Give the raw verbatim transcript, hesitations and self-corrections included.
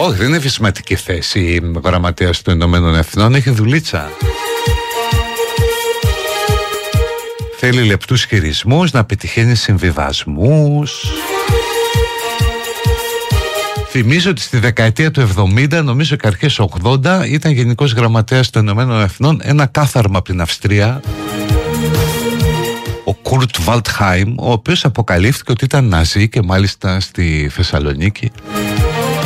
Όχι, δεν είναι βυσματική θέση γραμματέας των Ηνωμένων Εθνών, έχει δουλίτσα. Θέλει λεπτούς χειρισμούς, να πετυχαίνει συμβιβασμούς. Θυμίζω ότι στη δεκαετία του εβδομήντα, νομίζω και αρχές ογδόντα, ήταν γενικός γραμματέας των Ηνωμένων Εθνών, ένα κάθαρμα από την Αυστρία, ο Κουρτ Βαλτχάιμ, ο οποίος αποκαλύφθηκε ότι ήταν Ναζί και μάλιστα στη Θεσσαλονίκη.